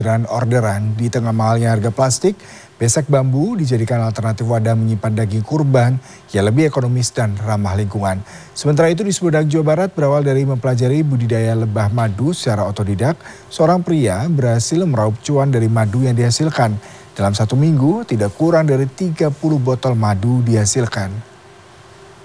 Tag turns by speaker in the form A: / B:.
A: Orderan di tengah mahalnya harga plastik, besek bambu dijadikan alternatif wadah menyimpan daging kurban yang lebih ekonomis dan ramah lingkungan. Sementara itu di Sumedang, Jawa Barat berawal dari mempelajari budidaya lebah madu secara otodidak, seorang pria berhasil meraup cuan dari madu yang dihasilkan. Dalam 1 minggu, tidak kurang dari 30 botol madu dihasilkan.